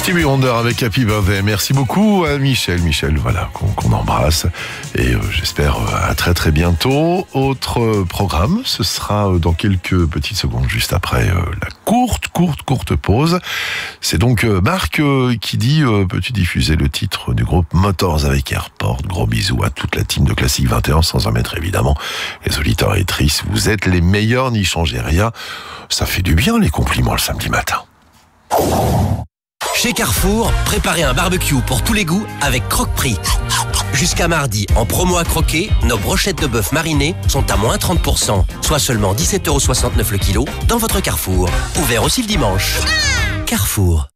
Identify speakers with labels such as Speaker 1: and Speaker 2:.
Speaker 1: Stevie Wonder avec Happy Birthday. Merci beaucoup à Michel, voilà, qu'on embrasse. Et j'espère à très très bientôt. Autre programme, ce sera dans quelques petites secondes, juste après la courte pause. C'est donc Marc qui dit, peux-tu diffuser le titre du groupe Motors avec Airport? Gros bisous à toute la team de Classique 21, sans omettre évidemment les auditeurs et auditrices. Vous êtes les meilleurs, n'y changez rien. Ça fait du bien les compliments le samedi matin.
Speaker 2: Chez Carrefour, préparez un barbecue pour tous les goûts avec Croque-Prix. Jusqu'à mardi, en promo à croquer, nos brochettes de bœuf marinées sont à moins 30%, soit seulement 17,69 € le kilo dans votre Carrefour. Ouvert aussi le dimanche. Carrefour.